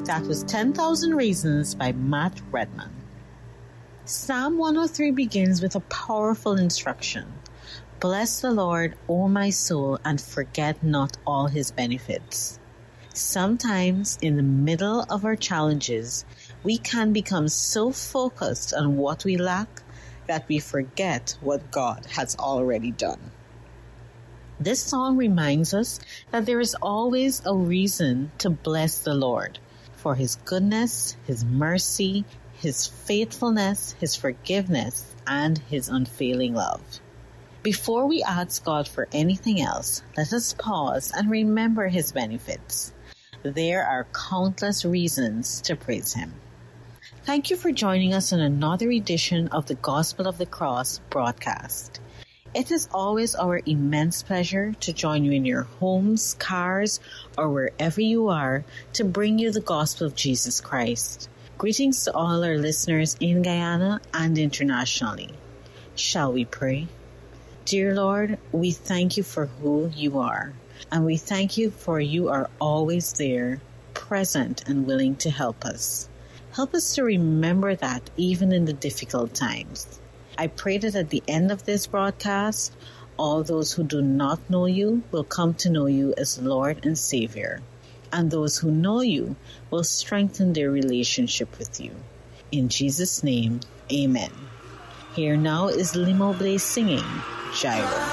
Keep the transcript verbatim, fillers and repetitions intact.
That was ten thousand Reasons by Matt Redman. Psalm one oh three begins with a powerful instruction. Bless the Lord, O my soul, and forget not all his benefits. Sometimes in the middle of our challenges, we can become so focused on what we lack that we forget what God has already done. This song reminds us that there is always a reason to bless the Lord for his goodness, his mercy, his faithfulness, his forgiveness, and his unfailing love. Before we ask God for anything else, let us pause and remember his benefits. There are countless reasons to praise him. Thank you for joining us on another edition of the Gospel of the Cross broadcast. It is always our immense pleasure to join you in your homes, cars, or wherever you are to bring you the gospel of Jesus Christ. Greetings to all our listeners in Guyana and internationally. Shall we pray? Dear Lord, we thank you for who you are, and we thank you for you are always there, present and willing to help us. Help us to remember that even in the difficult times. I pray that at the end of this broadcast, all those who do not know you will come to know you as Lord and Savior, and those who know you will strengthen their relationship with you. In Jesus' name, amen. Here now is Limo Blaze singing Gyro.